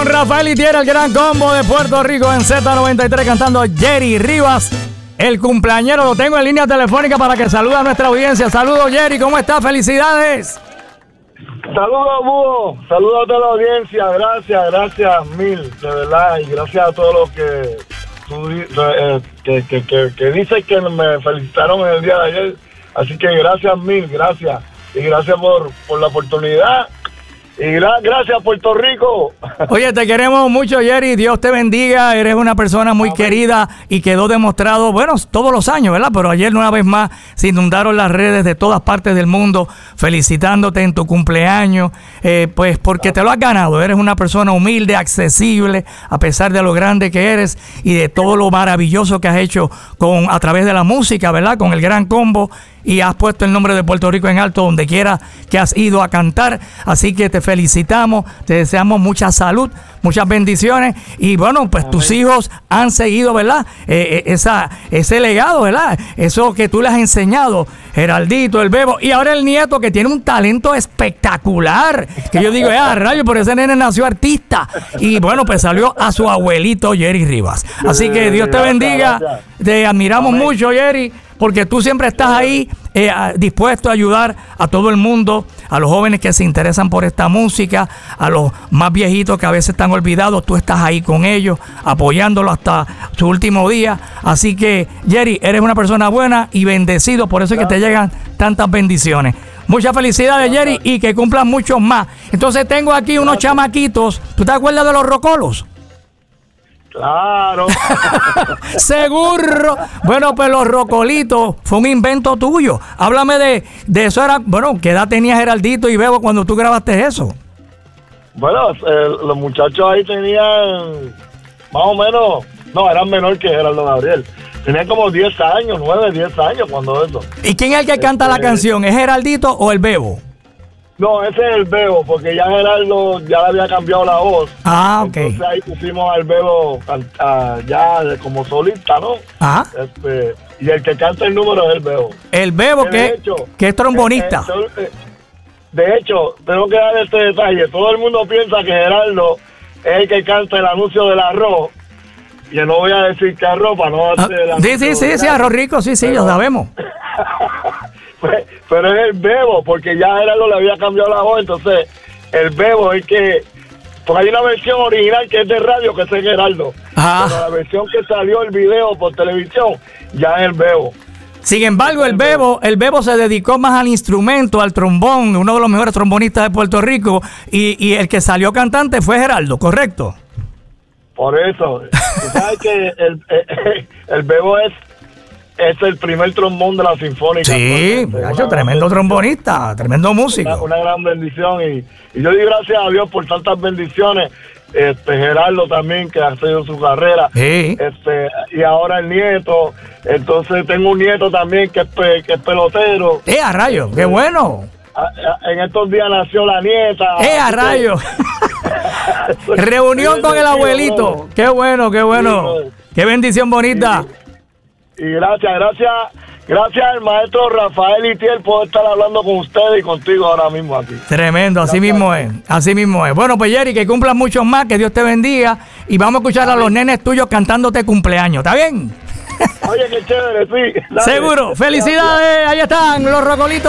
Con Rafael Itier, el gran combo de Puerto Rico en Z93 cantando Jerry Rivas, el cumpleañero. Lo tengo en línea telefónica para que salude a nuestra audiencia. Saludos, Jerry, ¿cómo estás? ¡Felicidades! Saludos, Búho. Saludos a toda la audiencia. Gracias mil, de verdad. Y gracias a todos los que dicen que me felicitaron en el día de ayer. Así que gracias mil, gracias. Y gracias por la oportunidad. Y gracias, Puerto Rico. Oye, te queremos mucho, Jerry. Dios te bendiga. Eres una persona muy querida y quedó demostrado, bueno, todos los años, ¿verdad? Pero ayer una vez más se inundaron las redes de todas partes del mundo felicitándote en tu cumpleaños, pues porque te lo has ganado. Eres una persona humilde, accesible, a pesar de lo grande que eres y de todo lo maravilloso que has hecho a través de la música, ¿verdad? Con el gran combo. Y has puesto el nombre de Puerto Rico en alto donde quiera que has ido a cantar. Así que te felicitamos, te deseamos mucha salud, muchas bendiciones. Y bueno, pues tus hijos han seguido, ¿verdad? Ese legado, ¿verdad? Eso que tú les has enseñado, Geraldito, el Bebo. Y ahora el nieto que tiene un talento espectacular. Que yo digo, rayo, por ese nene nació artista. Y bueno, pues salió a su abuelito Jerry Rivas. Así que Dios te bendiga. Te admiramos mucho, Jerry, porque tú siempre estás ahí dispuesto a ayudar a todo el mundo, a los jóvenes que se interesan por esta música, a los más viejitos que a veces están olvidados. Tú estás ahí con ellos, apoyándolos hasta su último día. Así que, Jerry, eres una persona buena y bendecido, por eso es que te llegan tantas bendiciones. Muchas felicidades, Jerry, y que cumplan muchos más. Entonces tengo aquí unos chamaquitos. ¿Tú te acuerdas de los rocolos? Claro. Seguro. Bueno, pues los rocolitos fue un invento tuyo. Háblame de eso. Bueno, ¿qué edad tenía Geraldito y Bebo cuando tú grabaste eso? Bueno, los muchachos ahí tenían más o menos, no, eran menor que Geraldo Gabriel. Tenían como 10 años, 9, 10 años cuando eso. ¿Y quién es el que canta la canción? ¿Es Geraldito o el Bebo? No, ese es el Bebo, porque ya Geraldo ya le había cambiado la voz. Ah, ok. Entonces ahí pusimos al Bebo ya como solista, ¿no? Ajá. Y el que canta el número es el Bebo. El Bebo, que es trombonista. De hecho, tengo que dar este detalle. Todo el mundo piensa que Geraldo es el que canta el anuncio del arroz. Y yo no voy a decir que arroz para no hacer el anuncio. Sí, arroz rico, sí, lo sabemos. Pero es el Bebo, porque ya Geraldo le había cambiado la voz. Entonces, el Bebo es que... Porque hay una versión original que es de radio, que es el Geraldo. Pero la versión que salió el video por televisión, ya es el Bebo. Sin embargo, el Bebo se dedicó más al instrumento, al trombón, uno de los mejores trombonistas de Puerto Rico, y el que salió cantante fue Geraldo, ¿correcto? Por eso. Tú sabes que el Bebo es el primer trombón de la Sinfónica. Sí, tremendo trombonista, tremendo músico. Una gran bendición y yo doy gracias a Dios por tantas bendiciones. Geraldo también, que ha seguido su carrera. Sí. Y ahora el nieto. Entonces tengo un nieto también que es pelotero. ¡A rayo! ¡Qué bueno! En estos días nació la nieta. ¡A rayo! Reunión con el abuelito. ¡Qué bueno, qué bueno! ¡Qué bendición bonita! Y gracias al maestro Rafael Itier por estar hablando con ustedes y contigo ahora mismo aquí. Tremendo, así mismo es. Bueno, pues Jerry, que cumplas muchos más, que Dios te bendiga. Y vamos a escuchar a los nenes tuyos cantándote cumpleaños, ¿está bien? Oye, qué chévere, sí. Seguro. Felicidades, ahí están los rocolitos.